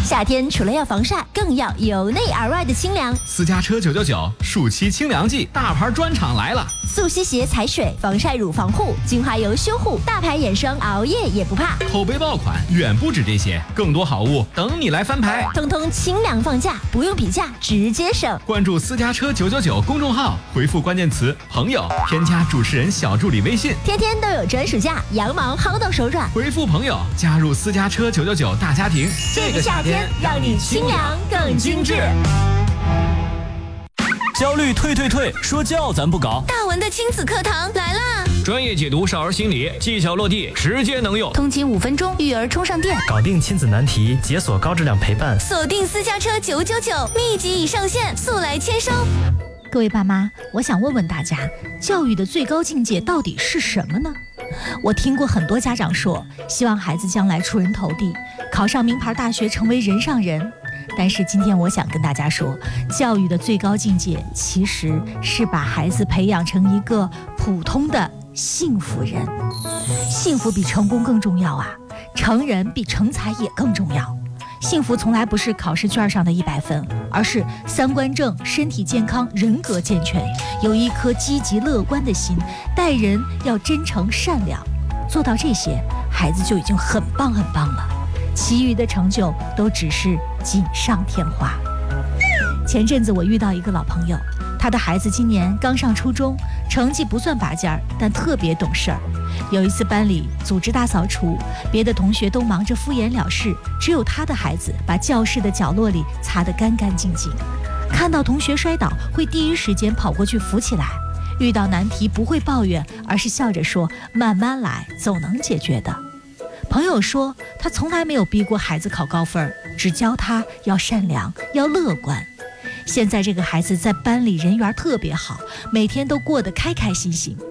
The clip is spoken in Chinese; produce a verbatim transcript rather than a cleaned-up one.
夏天除了要防晒，更要由内而外的清凉。 私家车九九九暑期清凉季，大牌专场来了！ 速吸鞋踩水，防晒乳防护，精华油修护，大牌眼霜熬夜也不怕。 口碑爆款远不止这些，更多好物等你来翻牌。 通通清凉放价，不用比价，直接省。 关注私家车九九九公众号，回复关键词朋友，添加主持人小助理微信， 天天都有专属价，羊毛薅到手软。 回复朋友加入私家车九九九大家庭， 这个夏天让你清凉更精致。 焦虑退退退，说教咱不搞。 大文的亲子课堂来啦！ 专业解读少儿心理，技巧落地，直接能用。 通勤五分钟，育儿充上电， 搞定亲子难题，解锁高质量陪伴。 锁定私家车九九九，秘籍已上线，速来签收。各位爸妈，我想问问大家，教育的最高境界到底是什么呢？我听过很多家长说，希望孩子将来出人头地，考上名牌大学，成为人上人。但是今天我想跟大家说，教育的最高境界其实是把孩子培养成一个普通的幸福人。幸福比成功更重要啊，成人比成才也更重要。幸福从来不是考试卷上的一百分，而是三观正、身体健康、人格健全，有一颗积极乐观的心，待人要真诚善良。做到这些，孩子就已经很棒很棒了，其余的成就都只是锦上添花。前阵子我遇到一个老朋友，他的孩子今年刚上初中，成绩不算拔尖儿，但特别懂事儿。有一次班里组织大扫除，别的同学都忙着敷衍了事，只有他的孩子把教室的角落里擦得干干净净。看到同学摔倒，会第一时间跑过去扶起来。遇到难题不会抱怨，而是笑着说慢慢来，总能解决的。朋友说他从来没有逼过孩子考高分，只教他要善良，要乐观。现在这个孩子在班里人缘特别好，每天都过得开开心心。